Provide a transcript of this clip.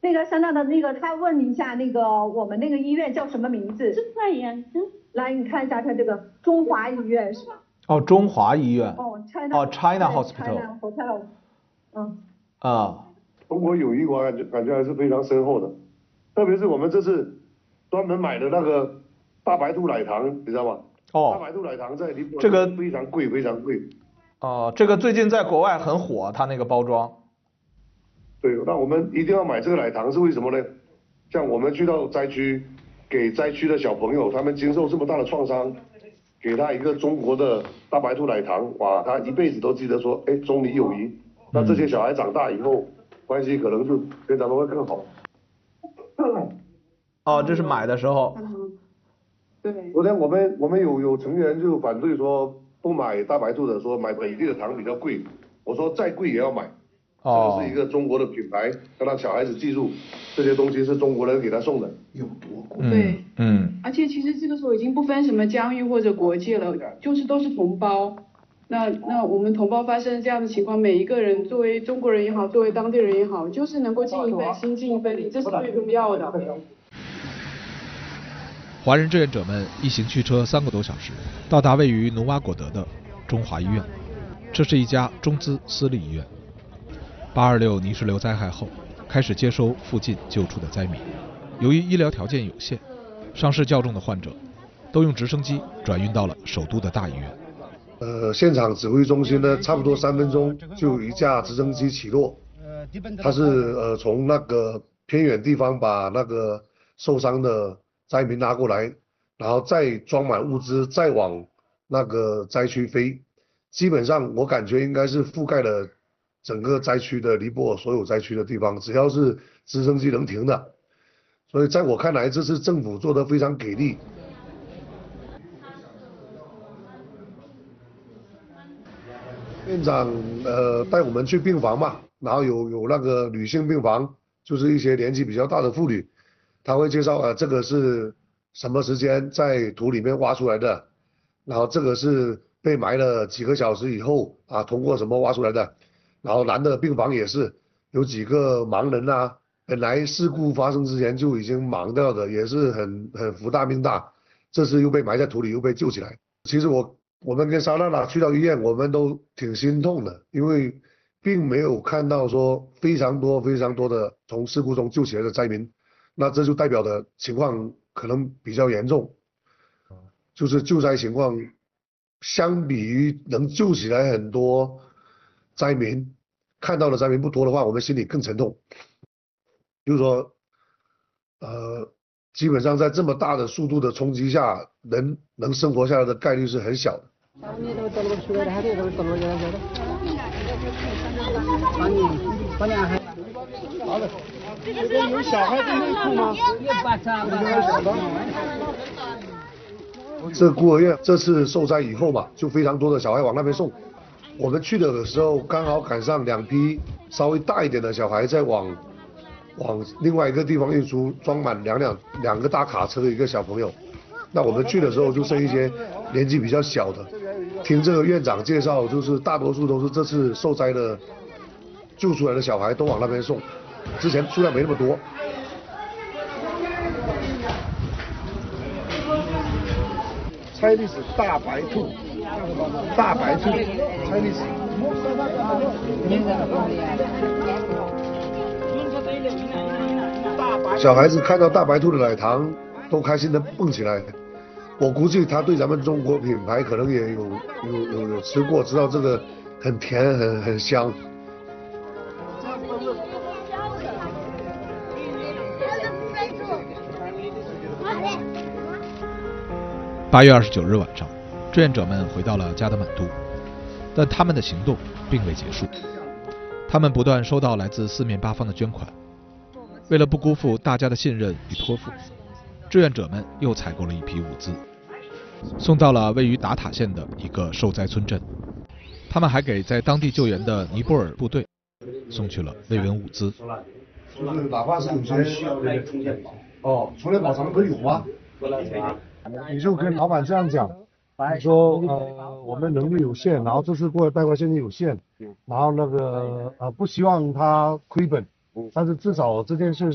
那个香港的那个，他问一下那个我们那个医院叫什么名字？ 中华医院。 来，你看一下他这个中华医院是吧？ 哦，中华医院。 哦 ，China Hospital。 China Hotel。 中国友谊我感觉还是非常深厚的，特别是我们这次专门买的那个大白兔奶糖，你知道吗？大白兔奶糖在尼泊尔这个非常贵，非常贵。 这个最近在国外很火，它那个包装。 对，那我们一定要买这个奶糖是为什么呢？像我们去到灾区，给灾区的小朋友，他们经受这么大的创伤，给他一个中国的大白兔奶糖，哇，他一辈子都记得说，哎，中尼友谊。那这些小孩长大以后，关系可能就跟咱们会更好。 这是买的时候。 对。 昨天我们有成员就反对说不买大白兔的，说买本地的糖比较贵。我说再贵也要买。这个是一个中国的品牌，要让小孩子记住这些东西是中国人给他送的。 有多贵？ 对，而且其实这个时候已经不分什么疆域或者国界了，就是都是同胞。那我们同胞发生这样的情况，每一个人作为中国人也好，作为当地人也好，就是能够尽一份心尽一份力，这是最重要的。 华人志愿者们一行驱车3个多小时，到达位于努瓦果德的中华医院。这是一家中资私立医院。826泥石流灾害后，开始接收附近救出的灾民。由于医疗条件有限，伤势较重的患者都用直升机转运到了首都的大医院。 现场指挥中心呢，差不多3分钟就有一架直升机起落。它是从那个偏远地方把那个受伤的灾民拉过来，然后再装满物资，再往那个灾区飞。基本上我感觉应该是覆盖了整个灾区的尼泊尔所有灾区的地方，只要是直升机能停的。所以在我看来，这次政府做得非常给力。院长带我们去病房嘛，然后有那个女性病房，就是一些年纪比较大的妇女，他会介绍这个是什么时间在土里面挖出来的，然后这个是被埋了几个小时以后通过什么挖出来的，然后男的病房也是有几个盲人本来事故发生之前就已经盲掉的，也是很福大命大，这次又被埋在土里又被救起来。其实我们跟莎娜娜去到医院，我们都挺心痛的，因为并没有看到说非常多的从事故中救起来的灾民，那这就代表的情况可能比较严重，就是救灾情况相比于能救起来很多灾民，看到的灾民不多的话，我们心里更沉痛。就是说基本上在这么大的速度的冲击下，人能生活下来的概率是很小的。 有小孩的内裤吗？ 这孤儿院这次受灾以后嘛，就非常多的小孩往那边送。我们去的时候刚好赶上2批稍微大一点的小孩在往另外一个地方运输，装满两个大卡车的一个小朋友。那我们去的时候就剩一些年纪比较小的。听这个院长介绍，就是大多数都是这次受灾的救出来的小孩都往那边送，之前数量没那么多。 猜历史大白兔，猜历史。 小孩子看到大白兔的奶糖都开心的蹦起来。我估计他对咱们中国品牌可能也有吃过，知道这个很甜很香。 8月29日晚上，志愿者们回到了加德满都，但他们的行动并未结束。他们不断收到来自4面8方的捐款，为了不辜负大家的信任与托付，志愿者们又采购了一批物资，送到了位于达塔县的一个受灾村镇。他们还给在当地救援的尼泊尔部队送去了慰问物资。 就是哪怕是有些充电宝咱们可以有吗？ 你就跟老板这样讲，你说我们能力有限，然后这次过来带过来现金有限，然后那个不希望他亏本，但是至少这件事